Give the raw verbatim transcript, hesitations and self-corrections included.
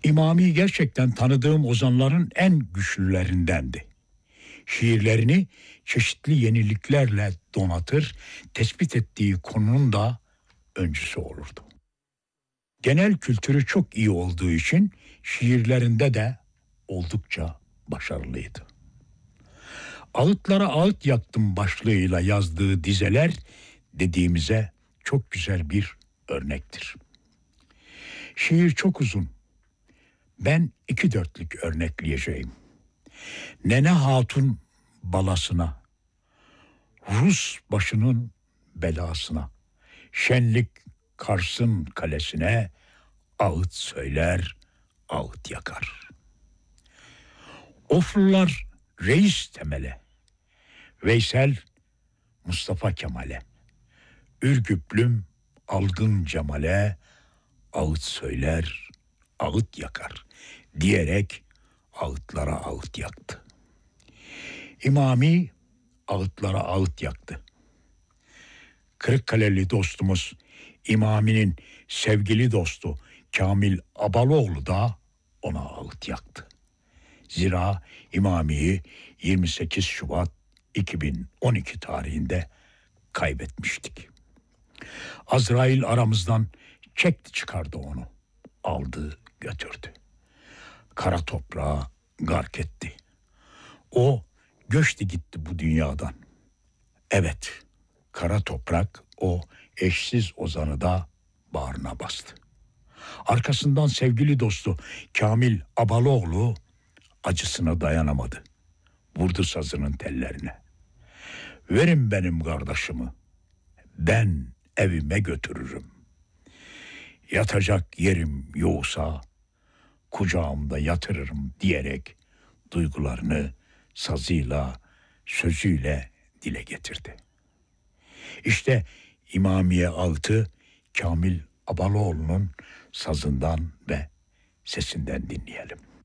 İmami gerçekten tanıdığım ozanların en güçlülerindendi. Şiirlerini çeşitli yeniliklerle donatır, tespit ettiği konunun da öncüsü olurdu. Genel kültürü çok iyi olduğu için şiirlerinde de oldukça başarılıydı. Ağıtlara ağıt yaktım başlığıyla yazdığı dizeler dediğimize çok güzel bir örnektir. Şiir çok uzun. Ben iki dörtlük örnekleyeceğim. Nene Hatun balasına, Rus başının belasına, şenlik Kars'ın kalesine, ağıt söyler, ağıt yakar. Oflular reis temele, Veysel Mustafa Kemal'e, Ürgüplüm algın Cemal'e, ağıt söyler, ağıt yakar diyerek ağıtlara ağıt yaktı. İmami ağıtlara ağıt yaktı. Kırıkkaleli dostumuz İmami'nin sevgili dostu Kamil Abaloğlu da ona ağıt yaktı. Zira İmami'yi yirmi sekiz Şubat iki bin on iki tarihinde kaybetmiştik. Azrail aramızdan çekti çıkardı onu. Aldı götürdü. Kara toprağa gark etti. O göçtü gitti bu dünyadan. Evet, kara toprak o eşsiz ozanı da bağrına bastı. Arkasından sevgili dostu Kamil Abaloğlu acısına dayanamadı. Vurdu sazının tellerine. Verin benim kardeşimi. Ben evime götürürüm. Yatacak yerim yoksa kucağımda yatırırım diyerek duygularını sazıyla, sözüyle dile getirdi. İşte İmamiye ağıtı Kamil Abaloğlu'nun sazından ve sesinden dinleyelim.